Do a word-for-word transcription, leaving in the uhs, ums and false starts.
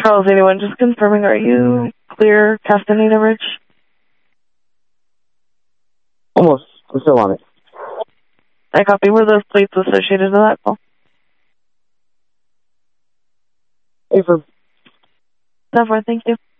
Charles eighty-one, just confirming, are you clear Castaneda Ridge? Almost. I'm still on it. I copy. Were those plates associated to that call? Affirm. No, thank you.